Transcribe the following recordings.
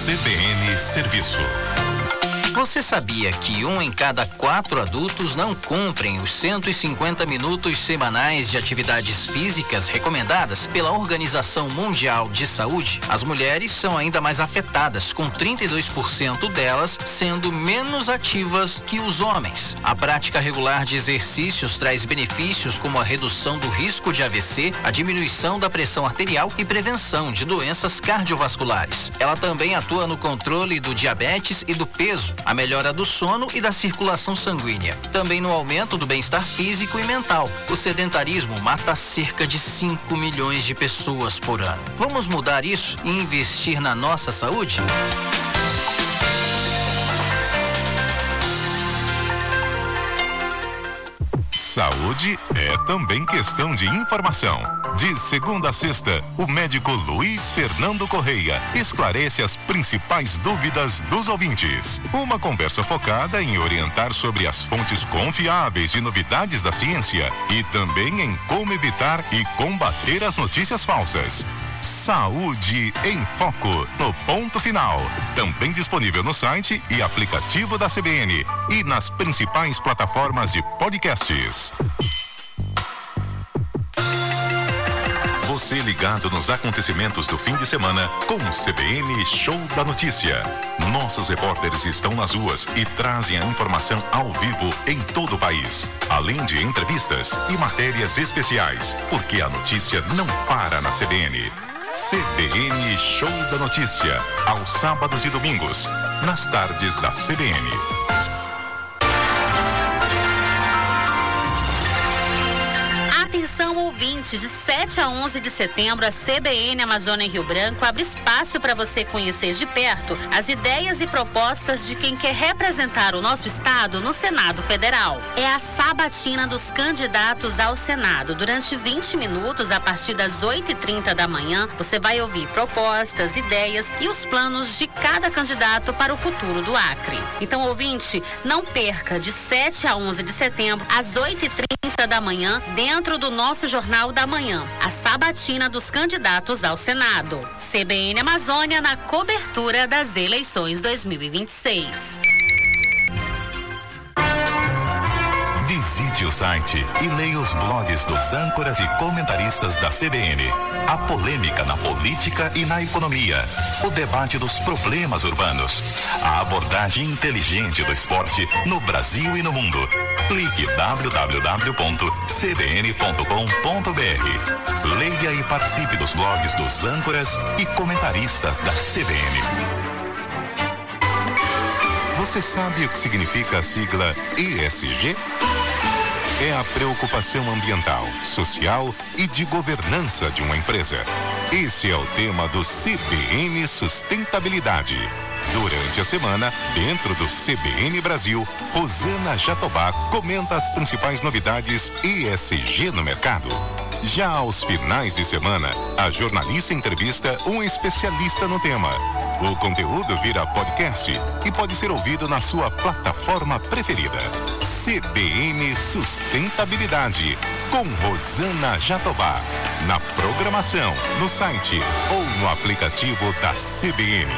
CBN Serviço. Você sabia que 1 em cada 4 adultos não cumprem os 150 minutos semanais de atividades físicas recomendadas pela Organização Mundial de Saúde? As mulheres são ainda mais afetadas, com 32% delas sendo menos ativas que os homens. A prática regular de exercícios traz benefícios como a redução do risco de AVC, a diminuição da pressão arterial e prevenção de doenças cardiovasculares. Ela também atua no controle do diabetes e do peso, a melhora do sono e da circulação sanguínea. Também no aumento do bem-estar físico e mental. O sedentarismo mata cerca de 5 milhões de pessoas por ano. Vamos mudar isso e investir na nossa saúde? Saúde é também questão de informação. De segunda a sexta, o médico Luiz Fernando Correia esclarece as principais dúvidas dos ouvintes. Uma conversa focada em orientar sobre as fontes confiáveis de novidades da ciência e também em como evitar e combater as notícias falsas. Saúde em Foco, no ponto final. Também disponível no site e aplicativo da CBN e nas principais plataformas de podcasts. Você ligado nos acontecimentos do fim de semana com o CBN Show da Notícia. Nossos repórteres estão nas ruas e trazem a informação ao vivo em todo o país. Além de entrevistas e matérias especiais, porque a notícia não para na CBN. CBN Show da Notícia, aos sábados e domingos, nas tardes da CBN. Atenção ouvinte, de 7 a 11 de setembro, a CBN Amazônia em Rio Branco abre espaço para você conhecer de perto as ideias e propostas de quem quer representar o nosso estado no Senado Federal. É a sabatina dos candidatos ao Senado. Durante 20 minutos, a partir das 8h30 da manhã, você vai ouvir propostas, ideias e os planos de cada candidato para o futuro do Acre. Então, ouvinte, não perca, de 7 a 11 de setembro, às 8h30 da manhã, dentro do nosso Jornal da Manhã, a sabatina dos candidatos ao Senado. CBN Amazônia na cobertura das eleições 2026. Visite o site e leia os blogs dos âncoras e comentaristas da CBN. A polêmica na política e na economia. O debate dos problemas urbanos. A abordagem inteligente do esporte no Brasil e no mundo. Clique www.cbn.com.br. Leia e participe dos blogs dos âncoras e comentaristas da CBN. Você sabe o que significa a sigla ESG? É a preocupação ambiental, social e de governança de uma empresa. Esse é o tema do CBN Sustentabilidade. Durante a semana, dentro do CBN Brasil, Rosana Jatobá comenta as principais novidades ESG no mercado. Já aos finais de semana, a jornalista entrevista um especialista no tema. O conteúdo vira podcast e pode ser ouvido na sua plataforma preferida. CBN Sustentabilidade, com Rosana Jatobá. Na programação, no site ou no aplicativo da CBN.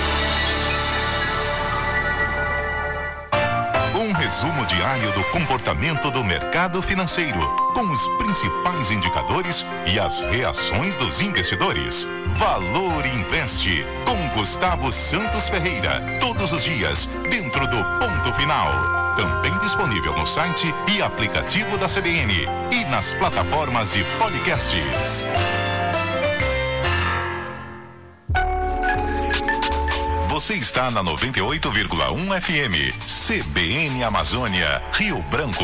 Um resumo diário do comportamento do mercado financeiro, com os principais indicadores e as reações dos investidores. Valor Investe, com Gustavo Santos Ferreira, todos os dias, dentro do ponto final. Também disponível no site e aplicativo da CBN e nas plataformas de podcasts. Você está na 98,1 FM, CBN Amazônia, Rio Branco.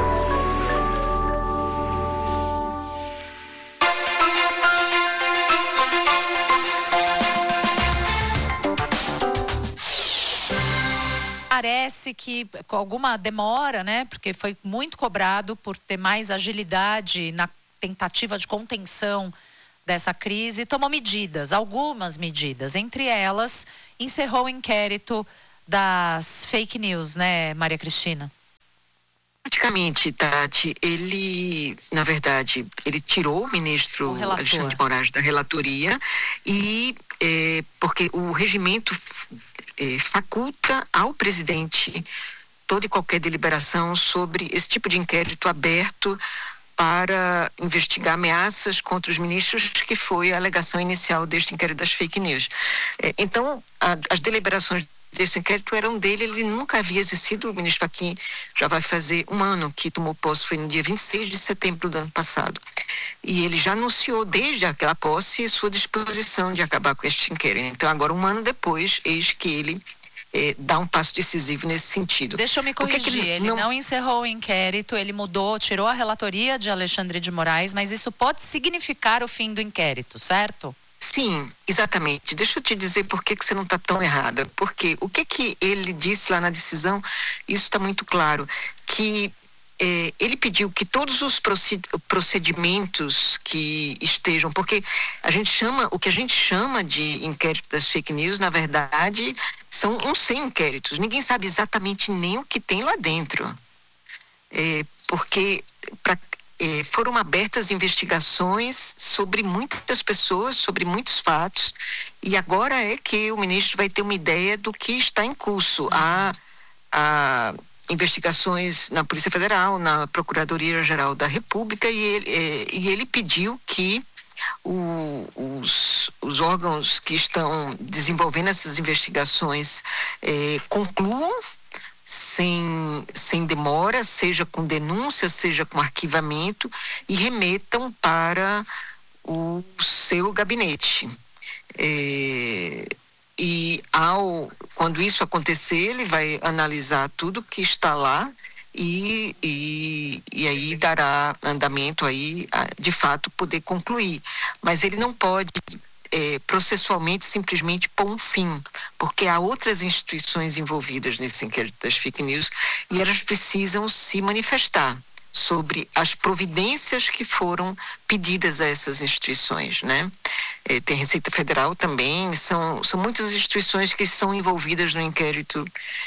Parece que com alguma demora, né? Porque foi muito cobrado por ter mais agilidade na tentativa de contenção dessa crise, tomou medidas, algumas medidas. Entre elas, encerrou o inquérito das fake news, né, Maria Cristina? Praticamente, Tati, ele, na verdade, ele tirou o ministro Alexandre de Moraes da relatoria e porque o regimento faculta ao presidente toda e qualquer deliberação sobre esse tipo de inquérito aberto para investigar ameaças contra os ministros, que foi a alegação inicial deste inquérito das fake news. Então, as deliberações desse inquérito eram dele, ele nunca havia exercido. O ministro Fachin já vai fazer um ano que tomou posse, foi no dia 26 de setembro do ano passado. E ele já anunciou desde aquela posse sua disposição de acabar com este inquérito. Então, agora, um ano depois, eis que ele dá um passo decisivo nesse sentido. Deixa eu me corrigir, ele não encerrou o inquérito, ele mudou, tirou a relatoria de Alexandre de Moraes, mas isso pode significar o fim do inquérito, certo? Sim, exatamente. Deixa eu te dizer por que você não está tão errada. Porque o que ele disse lá na decisão, isso está muito claro, que ele pediu que todos os procedimentos que estejam, porque o que a gente chama de inquérito das fake news, na verdade, são uns 100 inquéritos. Ninguém sabe exatamente nem o que tem lá dentro. Porque foram abertas investigações sobre muitas pessoas, sobre muitos fatos, e agora é que o ministro vai ter uma ideia do que está em curso. Há investigações na Polícia Federal, na Procuradoria-Geral da República, e ele pediu que os órgãos que estão desenvolvendo essas investigações concluam sem demora, seja com denúncia, seja com arquivamento, e remetam para o seu gabinete. E quando isso acontecer, ele vai analisar tudo que está lá e aí dará andamento aí a, de fato, poder concluir. Mas ele não pode processualmente simplesmente pôr um fim, porque há outras instituições envolvidas nesse inquérito das fake news e elas precisam se manifestar sobre as providências que foram pedidas a essas instituições, né? Tem Receita Federal também, são muitas instituições que são envolvidas no inquérito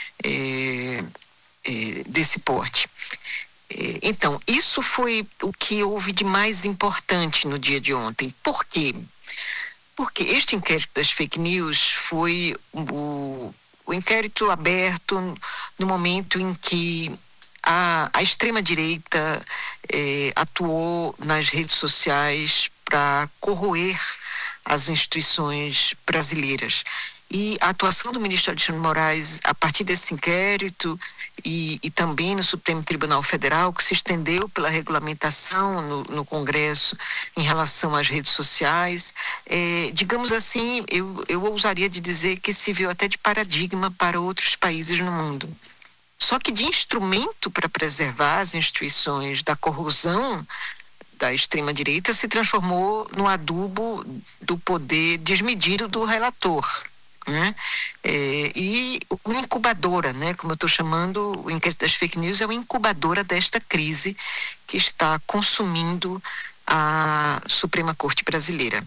desse porte. Então, isso foi o que houve de mais importante no dia de ontem. Por quê? Porque este inquérito das fake news foi o inquérito aberto no momento em que a extrema-direita atuou nas redes sociais para corroer as instituições brasileiras. E a atuação do ministro Alexandre de Moraes, a partir desse inquérito e também no Supremo Tribunal Federal, que se estendeu pela regulamentação no Congresso em relação às redes sociais, digamos assim, eu ousaria de dizer que se viu até de paradigma para outros países no mundo. Só que de instrumento para preservar as instituições da corrosão da extrema-direita se transformou no adubo do poder desmedido do relator, né? E uma incubadora, né? Como eu estou chamando, o inquérito das fake news é uma incubadora desta crise que está consumindo a Suprema Corte Brasileira.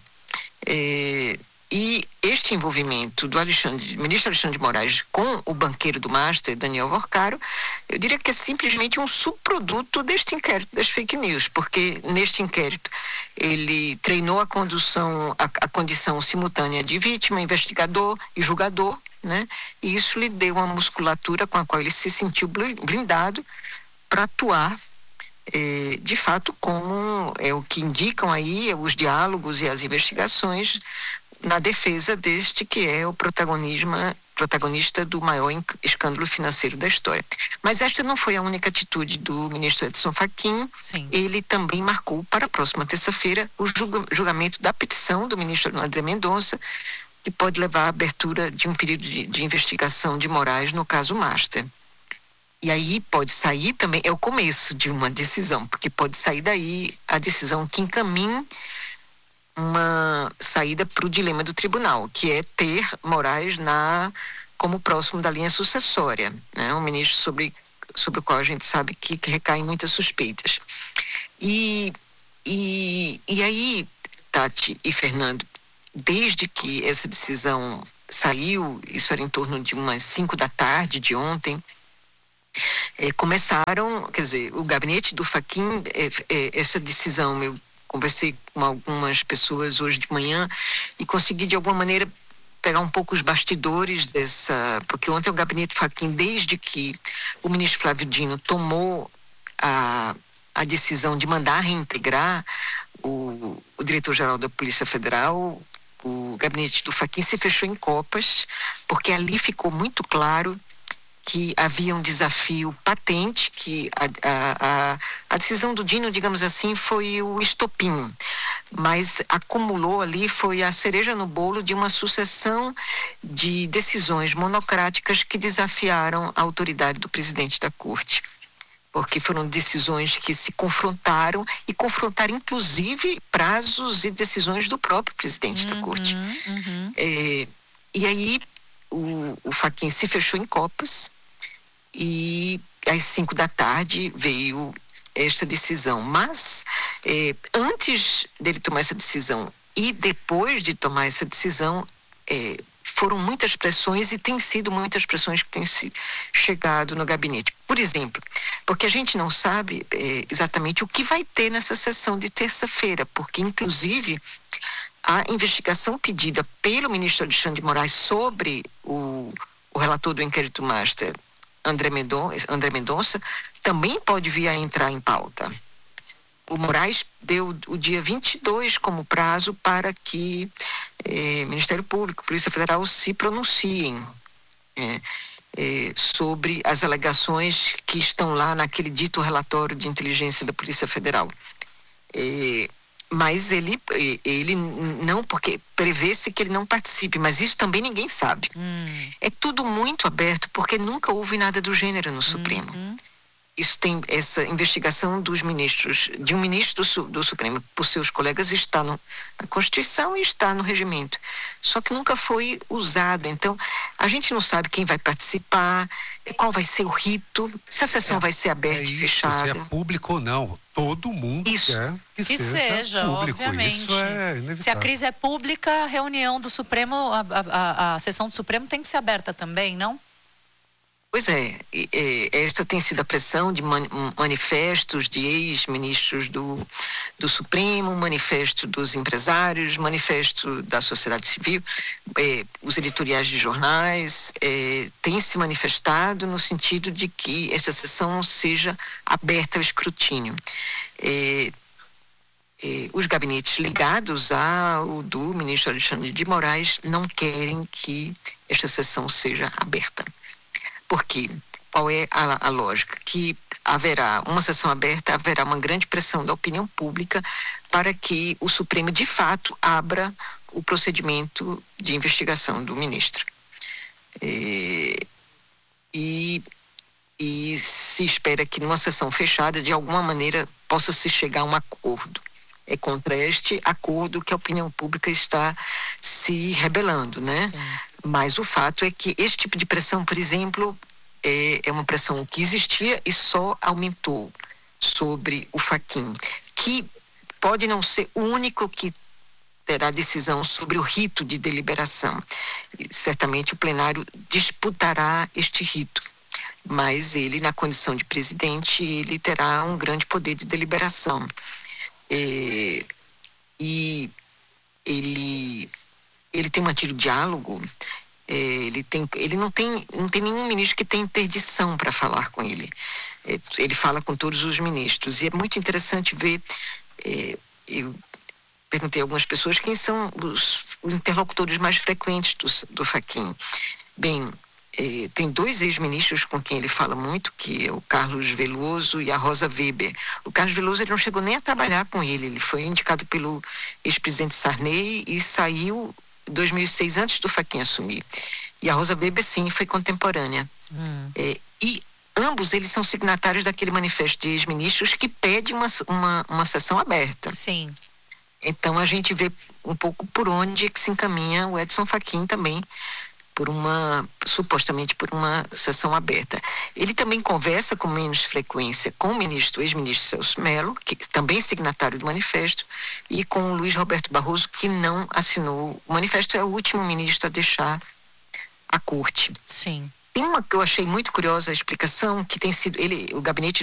E este envolvimento do ministro Alexandre de Moraes com o banqueiro do Master, Daniel Vorcaro, eu diria que é simplesmente um subproduto deste inquérito das fake news, porque neste inquérito ele treinou a condição simultânea de vítima, investigador e julgador, né? E isso lhe deu uma musculatura com a qual ele se sentiu blindado para atuar de fato, como é o que indicam aí os diálogos e as investigações na defesa deste que é o protagonista do maior escândalo financeiro da história. Mas esta não foi a única atitude do ministro Edson Fachin. Sim. Ele também marcou para a próxima terça-feira o julgamento da petição do ministro André Mendonça, que pode levar à abertura de um período de investigação de Moraes no caso Master. E aí pode sair também, é o começo de uma decisão, porque pode sair daí a decisão que encaminhe uma saída para o dilema do tribunal, que é ter Moraes como próximo da linha sucessória, né? Um ministro sobre o qual a gente sabe que recaem muitas suspeitas. E aí, Tati e Fernando, desde que essa decisão saiu, isso era em torno de umas 5 da tarde de ontem, começaram, quer dizer, o gabinete do Fachin, essa decisão, eu conversei com algumas pessoas hoje de manhã e consegui de alguma maneira pegar um pouco os bastidores porque ontem o gabinete Fachin, desde que o ministro Flávio Dino tomou a decisão de mandar reintegrar o diretor-geral da Polícia Federal, o gabinete do Fachin se fechou em copas, porque ali ficou muito claro que havia um desafio patente, que a decisão do Dino, digamos assim, foi o estopim, mas acumulou ali, foi a cereja no bolo de uma sucessão de decisões monocráticas que desafiaram a autoridade do presidente da Corte, porque foram decisões que se confrontaram inclusive prazos e decisões do próprio presidente da Corte. E aí o Fachin se fechou em copas e às 5 da tarde veio esta decisão. Mas antes dele tomar essa decisão e depois de tomar essa decisão, foram muitas pressões e tem sido muitas pressões que têm chegado no gabinete. Por exemplo, porque a gente não sabe exatamente o que vai ter nessa sessão de terça-feira, porque inclusive a investigação pedida pelo ministro Alexandre de Moraes sobre o relator do inquérito master, André Mendonça, também pode vir a entrar em pauta. O Moraes deu o dia 22 como prazo para que Ministério Público, Polícia Federal se pronunciem sobre as alegações que estão lá naquele dito relatório de inteligência da Polícia Federal. Mas ele não, porque prevê-se que ele não participe, mas isso também ninguém sabe. É tudo muito aberto, porque nunca houve nada do gênero no Supremo. Isso tem essa investigação de um ministro do Supremo por seus colegas, está na Constituição e está no regimento. Só que nunca foi usado. Então, a gente não sabe quem vai participar, qual vai ser o rito, se a sessão vai ser aberta e fechada. Se é público ou não. Todo mundo quer que seja público. Obviamente. Isso é inevitável. Se a crise é pública, a reunião do Supremo, a sessão do Supremo tem que ser aberta também, não? Pois esta tem sido a pressão de manifestos de ex-ministros do Supremo, manifesto dos empresários, manifesto da sociedade civil, os editoriais de jornais têm se manifestado no sentido de que esta sessão seja aberta ao escrutínio. Os gabinetes ligados ao do ministro Alexandre de Moraes não querem que esta sessão seja aberta. Porque qual é a lógica? Que haverá uma sessão aberta, haverá uma grande pressão da opinião pública para que o Supremo, de fato, abra o procedimento de investigação do ministro. E se espera que numa sessão fechada, de alguma maneira, possa se chegar a um acordo. É contra este acordo que a opinião pública está se rebelando, né? Sim. Mas o fato é que esse tipo de pressão, por exemplo, é uma pressão que existia e só aumentou sobre o Fachin, que pode não ser o único que terá decisão sobre o rito de deliberação. E certamente o plenário disputará este rito, mas ele, na condição de presidente, ele terá um grande poder de deliberação. E ele tem mantido diálogo, ele não tem nenhum ministro que tenha interdição para falar com ele. Ele fala com todos os ministros e é muito interessante ver. Eu perguntei a algumas pessoas quem são os interlocutores mais frequentes do Fachin. Bem, tem 2 ex-ministros com quem ele fala muito, que é o Carlos Veloso e a Rosa Weber. O Carlos Veloso ele não chegou nem a trabalhar com ele foi indicado pelo ex-presidente Sarney e saiu em 2006, antes do Fachin assumir. E a Rosa Weber, sim, foi contemporânea. E ambos eles são signatários daquele manifesto de ex-ministros que pede uma sessão aberta. Sim. Então a gente vê um pouco por onde que se encaminha o Edson Fachin também, supostamente por uma sessão aberta. Ele também conversa com menos frequência com o ex-ministro Celso Mello, que também é signatário do manifesto, e com o Luiz Roberto Barroso, que não assinou. O manifesto é o último ministro a deixar a corte. Sim. Tem uma que eu achei muito curiosa a explicação, que tem sido, o gabinete